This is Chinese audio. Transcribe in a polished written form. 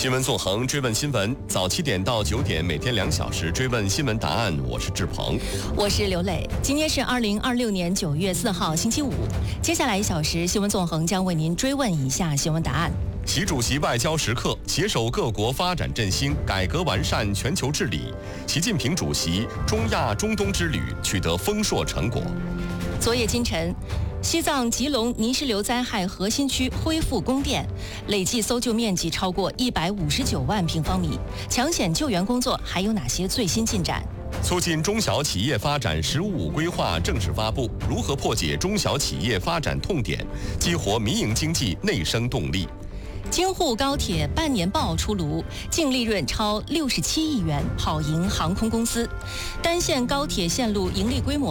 新闻纵横，追问新闻，早7点到9点，每天2小时追问新闻答案。我是志鹏， 我是刘磊。今天是2026年9月4号，星期五。接下来1小时，新闻纵横将为您追问以下新闻答案： 习主席外交时刻，携手各国发展振兴、改革完善全球治理。习近平主席中亚中东之旅取得丰硕成果。 昨夜今晨，西藏吉隆泥石流灾害核心区恢复供电，累计搜救面积超过159万平方米。抢险救援工作还有哪些最新进展？ 促进中小企业发展“十五五”规划正式发布，如何破解中小企业发展痛点，激活民营经济内生动力？ 京沪高铁半年报出炉，净利润超67亿元，跑赢航空公司。单线高铁线路盈利规模